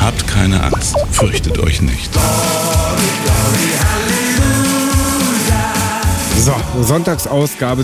Habt keine Angst, fürchtet euch nicht. So, Sonntagsausgabe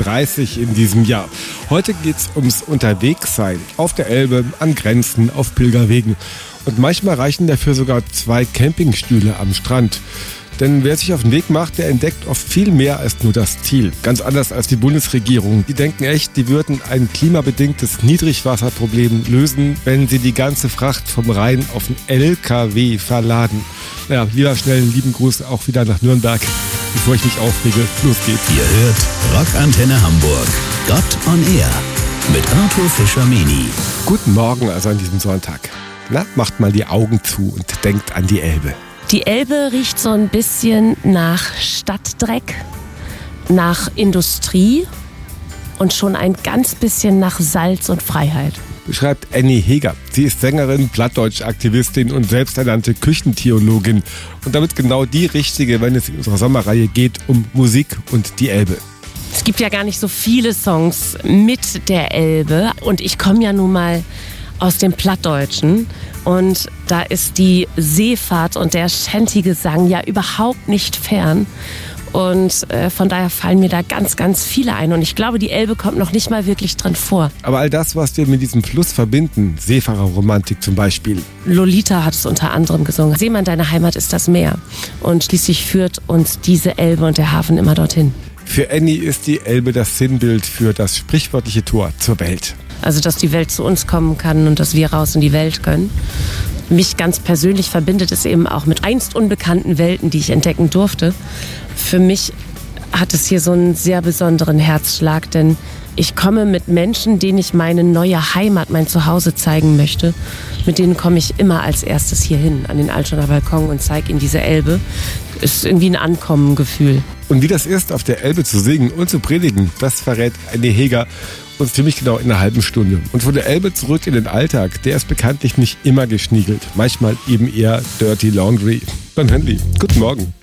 32 in diesem Jahr. Heute geht's ums Unterwegssein. Auf der Elbe, an Grenzen, auf Pilgerwegen. Und manchmal reichen dafür sogar 2 Campingstühle am Strand. Denn wer sich auf den Weg macht, der entdeckt oft viel mehr als nur das Ziel. Ganz anders als die Bundesregierung. Die denken echt, die würden ein klimabedingtes Niedrigwasserproblem lösen, wenn sie die ganze Fracht vom Rhein auf den LKW verladen. Naja, lieber schnell einen lieben Gruß auch wieder nach Nürnberg. Bevor ich mich aufrege, los geht's. Ihr hört Rockantenne Hamburg. Gott on Air mit Arthur Fischer-Meni. Guten Morgen also an diesem Sonntag. Na, macht mal die Augen zu und denkt an die Elbe. Die Elbe riecht so ein bisschen nach Stadtdreck, nach Industrie und schon ein ganz bisschen nach Salz und Freiheit. Beschreibt Annie Heger. Sie ist Sängerin, Plattdeutsch-Aktivistin und selbsternannte Küchentheologin. Und damit genau die Richtige, wenn es in unserer Sommerreihe geht, um Musik und die Elbe. Es gibt ja gar nicht so viele Songs mit der Elbe und ich komme ja nun mal aus dem Plattdeutschen und da ist die Seefahrt und der Shanty-Gesang ja überhaupt nicht fern. Und von daher fallen mir da ganz, ganz viele ein. Und ich glaube, die Elbe kommt noch nicht mal wirklich drin vor. Aber all das, was wir mit diesem Fluss verbinden, Seefahrerromantik zum Beispiel. Lolita hat es unter anderem gesungen. Seemann, deine Heimat ist das Meer. Und schließlich führt uns diese Elbe und der Hafen immer dorthin. Für Annie ist die Elbe das Sinnbild für das sprichwörtliche Tor zur Welt. Also, dass die Welt zu uns kommen kann und dass wir raus in die Welt können. Mich ganz persönlich verbindet es eben auch mit einst unbekannten Welten, die ich entdecken durfte. Für mich hat es hier so einen sehr besonderen Herzschlag, denn ich komme mit Menschen, denen ich meine neue Heimat, mein Zuhause zeigen möchte. Mit denen komme ich immer als erstes hier hin, an den Altschner Balkon und zeige ihnen diese Elbe. Ist irgendwie ein Ankommengefühl. Und wie das ist, auf der Elbe zu singen und zu predigen, das verrät Annie Heger uns ziemlich genau in einer halben Stunde. Und von der Elbe zurück in den Alltag, der ist bekanntlich nicht immer geschniegelt. Manchmal eben eher Dirty Laundry. Dann Handy. Guten Morgen.